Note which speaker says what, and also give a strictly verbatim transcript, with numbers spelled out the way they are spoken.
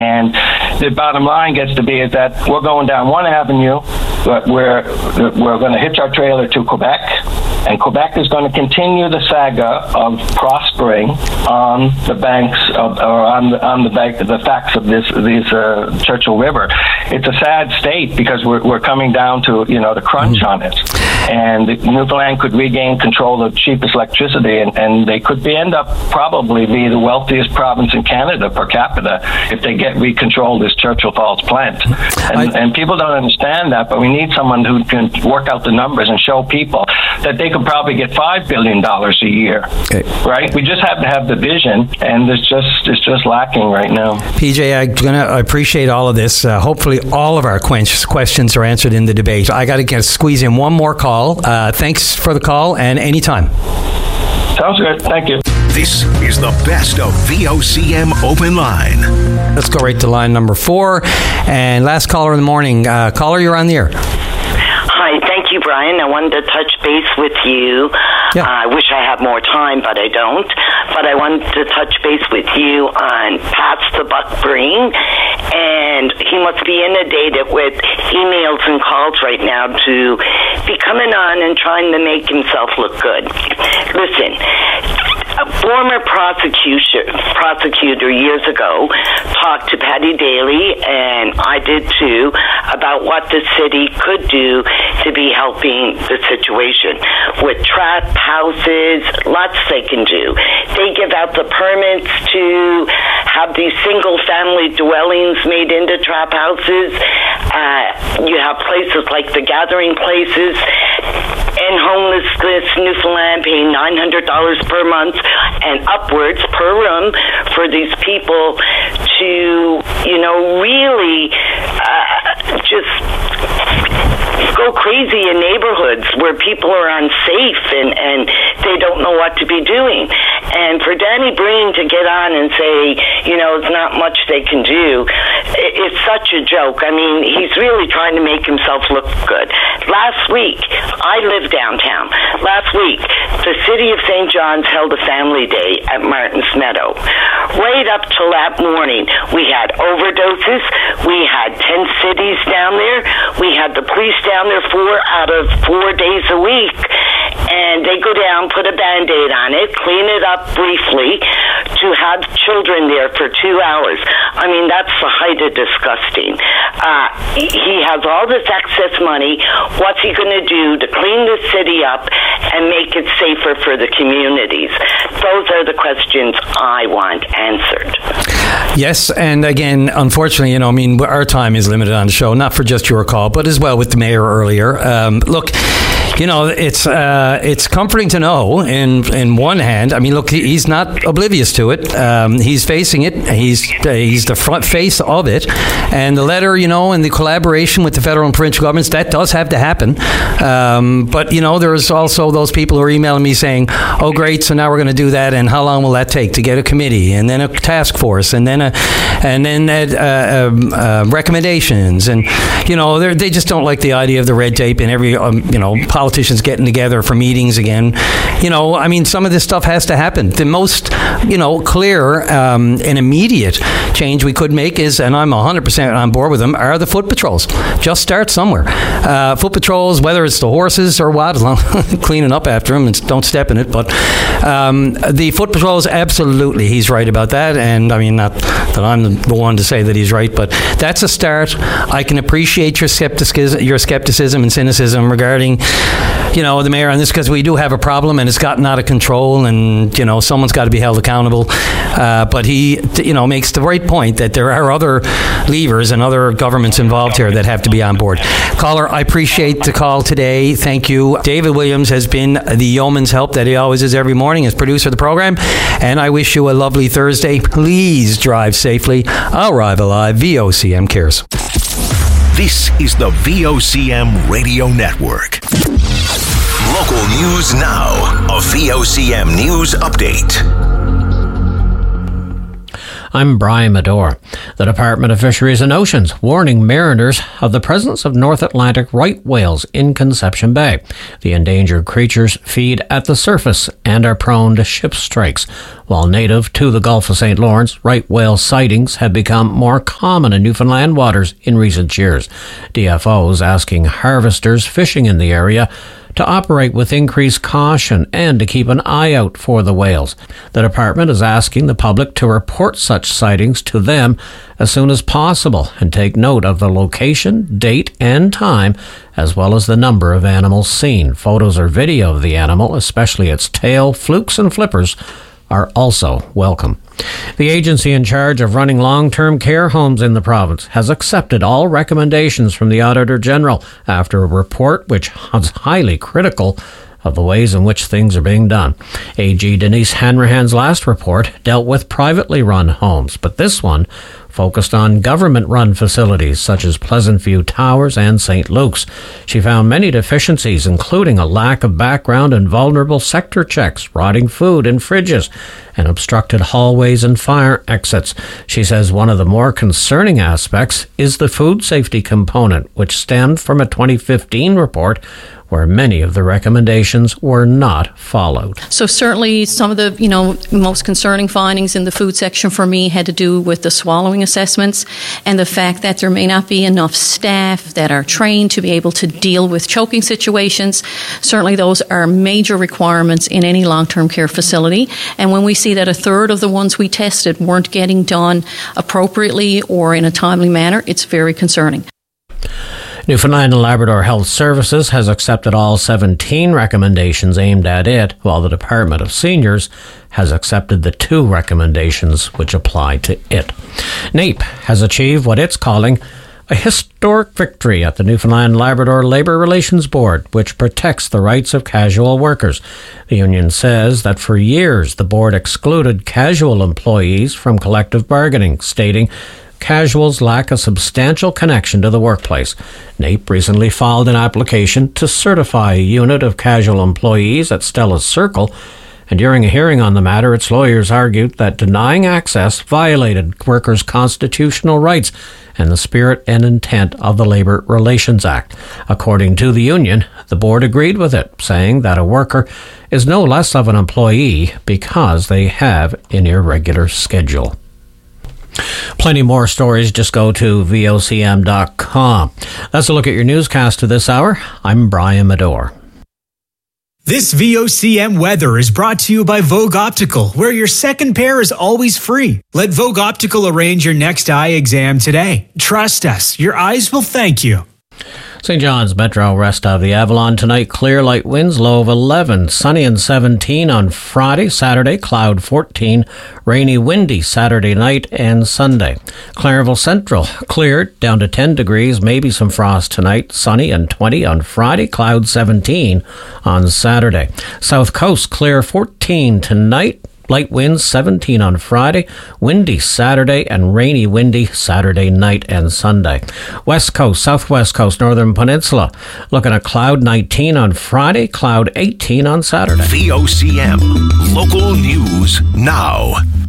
Speaker 1: And the bottom line gets to be is that we're going down one avenue, but we're we're going to hitch our trailer to Quebec, and Quebec is going to continue the saga of prospering on the banks of, or on the on the bank, the facts of this this uh, Churchill River. It's a sad state because we're we're coming down to you know the crunch mm. on it, and Newfoundland could regain control of cheapest electricity, and, and they could be end up probably be the wealthiest province in Canada per capita if they get recontrolled this Churchill Falls plant. And, I, and people don't understand that, but we need someone who can work out the numbers and show people that they could probably get five billion dollars a year. Okay. Right? We just have to have the vision, and it's just it's just lacking right now.
Speaker 2: P J, I'm gonna I appreciate all of this. Uh, hopefully, all of our questions are answered in the debate. I got to squeeze in one more call. Uh, thanks for the call, and anytime.
Speaker 1: Sounds good. Thank you.
Speaker 3: This is the best of V O C M Open Line.
Speaker 2: Let's go right to line number four. And last caller in the morning. Uh, caller, you're on the air.
Speaker 4: Hi, thank you, Brian. I wanted to touch base with you. Yeah. Uh, I wish I had more time, but I don't. But I wanted to touch base with you on Pass the Buck Breen. And he must be inundated with emails and calls right now to be coming on and trying to make himself look good. Listen, a former prosecution, prosecutor years ago talked to Patty Daly, and I did too, about what the city could do to be helping the situation. With trap houses, lots they can do. They give out the permits to have these single-family dwellings made into trap houses. Uh, you have places like the gathering places, and homelessness Newfoundland paying nine hundred dollars per month and upwards per room for these people to, you know, really uh, just go crazy in neighborhoods where people are unsafe and, and they don't know what to be doing. And for Danny Breen to get on and say, you know, it's not much they can do, it's such a joke. I mean, he's really trying to make himself look good. Last week, I live downtown. Last week, the city of Saint John's held a family day at Martin's Meadow. Right up till that morning, we had overdoses. We had ten cities down there. We had the police down there four out of four days a week. And they go down, put a Band-Aid on it, clean it up briefly, to have children there for two hours. I mean, that's the height of disgusting. Uh, he has all this excess money. What's he going to do to clean the city up and make it safer for the communities? Those are the questions I want answered.
Speaker 2: Yes, and again, unfortunately, you know, I mean, our time is limited on the show, not for just your call, but as well with the mayor earlier. Um, look, you know, it's uh, it's comforting to know. In in one hand, I mean, look, he's not oblivious to it. Um, he's facing it. He's he's the front face of it. And the letter, you know, and the collaboration with the federal and provincial governments, that does have to happen. Um, but you know, there's also those people who are emailing me saying, "Oh, great! So now we're going to do that, and how long will that take to get a committee, and then a task force, and then a and then uh, um, uh, recommendations?" And you know, they just don't like the idea of the red tape and every um, you know. politicians getting together for meetings again. You know, I mean, some of this stuff has to happen. The most, you know, clear um, and immediate change we could make is, and I'm one hundred percent on board with them, are the foot patrols. Just start somewhere. Uh, foot patrols, whether it's the horses or what, as long cleaning up after them and don't step in it. But um, the foot patrols, absolutely, he's right about that. And I mean, not that I'm the one to say that he's right, but that's a start. I can appreciate your skepticism, your skepticism and cynicism regarding, you know, the mayor on this, because we do have a problem and it's gotten out of control, and you know, someone's got to be held accountable. Uh, but he, you know, makes the right point that there are other levers and other governments involved here that have to be on board. Caller, I appreciate the call today. Thank you. David Williams has been the yeoman's help that he always is every morning as producer of the program, and I wish you a lovely Thursday. Please drive safely. I'll arrive alive. V O C M cares.
Speaker 3: This is the V O C M Radio Network. Local news now. A V O C M News Update.
Speaker 5: I'm Brian Medore. The Department of Fisheries and Oceans warning mariners of the presence of North Atlantic right whales in Conception Bay. The endangered creatures feed at the surface and are prone to ship strikes. While native to the Gulf of Saint Lawrence, right whale sightings have become more common in Newfoundland waters in recent years. D F O is asking harvesters fishing in the area to operate with increased caution and to keep an eye out for the whales. The department is asking the public to report such sightings to them as soon as possible and take note of the location, date, and time, as well as the number of animals seen. Photos or video of the animal, especially its tail, flukes, and flippers, are also welcome. The agency in charge of running long-term care homes in the province has accepted all recommendations from the Auditor General after a report which was highly critical of the ways in which things are being done. A G Denise Hanrahan's last report dealt with privately run homes, but this one focused on government-run facilities such as Pleasant View Towers and Saint Luke's. She found many deficiencies, including a lack of background and vulnerable sector checks, rotting food in fridges, and obstructed hallways and fire exits. She says one of the more concerning aspects is the food safety component, which stemmed from a twenty fifteen report where many of the recommendations were not followed.
Speaker 6: So certainly some of the, you know, most concerning findings in the food section for me had to do with the swallowing assessments and the fact that there may not be enough staff that are trained to be able to deal with choking situations. Certainly those are major requirements in any long-term care facility. And when we see that a third of the ones we tested weren't getting done appropriately or in a timely manner, it's very concerning.
Speaker 5: Newfoundland and Labrador Health Services has accepted all seventeen recommendations aimed at it, while the Department of Seniors has accepted the two recommendations which apply to it. NAPE has achieved what it's calling a historic victory at the Newfoundland and Labrador Labour Relations Board, which protects the rights of casual workers. The union says that for years the board excluded casual employees from collective bargaining, stating casuals lack a substantial connection to the workplace. NAPE recently filed an application to certify a unit of casual employees at Stella's Circle, and during a hearing on the matter, its lawyers argued that denying access violated workers' constitutional rights and the spirit and intent of the Labour Relations Act. According to the union, the board agreed with it, saying that a worker is no less of an employee because they have an irregular schedule. Plenty more stories. Just go to V O C M dot com. That's a look at your newscast to this hour. I'm Brian Medore.
Speaker 7: This V O C M weather is brought to you by Vogue Optical, where your second pair is always free. Let Vogue Optical arrange your next eye exam today. Trust us, your eyes will thank you.
Speaker 5: Saint John's Metro, rest of the Avalon tonight. Clear, light winds, low of eleven. Sunny and seventeen on Friday. Saturday, cloud fourteen. Rainy, windy Saturday night and Sunday. Clarenville Central, cleared, down to ten degrees. Maybe some frost tonight. Sunny and twenty on Friday. Cloud seventeen on Saturday. South Coast, clear fourteen tonight. Light winds seventeen on Friday, windy Saturday, and rainy windy Saturday night and Sunday. West Coast, Southwest Coast, Northern Peninsula. Looking at cloud nineteen on Friday, cloud eighteen on Saturday.
Speaker 3: V O C M, local news now.